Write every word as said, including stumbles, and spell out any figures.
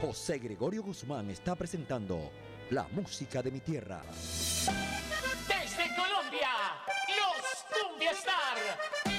José Gregorio Guzmán está presentando la música de mi tierra. Desde Colombia, los Cumbia Star.